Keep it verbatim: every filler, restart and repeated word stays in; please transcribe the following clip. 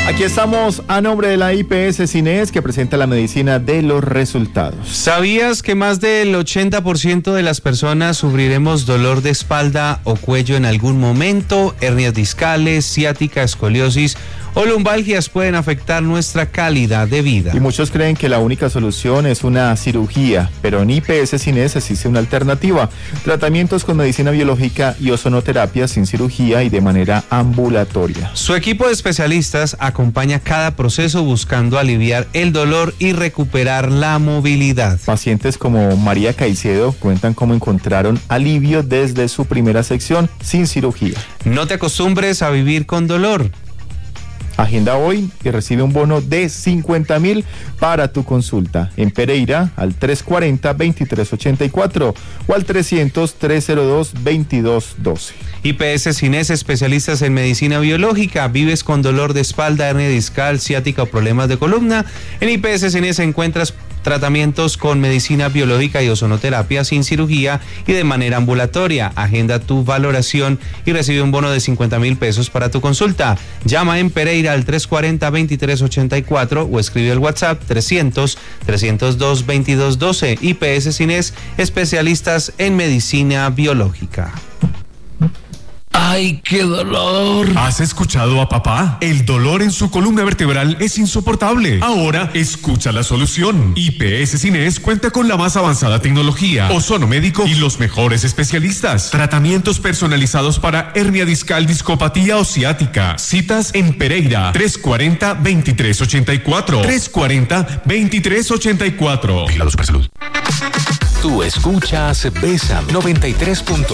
Aquí estamos a nombre de la I P S Cines, que presenta la medicina de los resultados. ¿Sabías que más del ochenta por ciento de las personas sufriremos dolor de espalda o cuello en algún momento? Hernias discales, ciática, escoliosis o lumbalgias pueden afectar nuestra calidad de vida. Y muchos creen que la única solución es una cirugía, pero en I P S Cines existe una alternativa. Tratamientos con medicina biológica y ozonoterapia sin cirugía y de manera ambulatoria. Su equipo de especialistas acompaña cada proceso buscando aliviar el dolor y recuperar la movilidad. Pacientes como María Caicedo cuentan cómo encontraron alivio desde su primera sección sin cirugía. No te acostumbres a vivir con dolor. Agenda hoy y recibe un bono de cincuenta mil para tu consulta. En Pereira al tres cuarenta, veintitrés ochenta y cuatro o al trescientos, trescientos dos, veintidós doce. I P S Cines, especialistas en medicina biológica. ¿Vives con dolor de espalda, hernia discal, ciática o problemas de columna? En I P S Cines encuentras tratamientos con medicina biológica y ozonoterapia sin cirugía y de manera ambulatoria. Agenda tu valoración y recibe un bono de cincuenta mil pesos para tu consulta. Llama en Pereira al tres cuarenta, veintitrés ochenta y cuatro o escribe el WhatsApp trescientos, trescientos dos, veintidós doce. I P S Cines, especialistas en medicina biológica. ¡Ay, qué dolor! ¿Has escuchado a papá? El dolor en su columna vertebral es insoportable. Ahora, escucha la solución. I P S Cines cuenta con la más avanzada tecnología, ozono médico y los mejores especialistas. Tratamientos personalizados para hernia discal, discopatía o ciática. Citas en Pereira, tres cuarenta, veintitrés ochenta y cuatro. tres cuarenta, veintitrés ochenta y cuatro. Vigilado Supersalud. Tú escuchas Bésame noventa y tres punto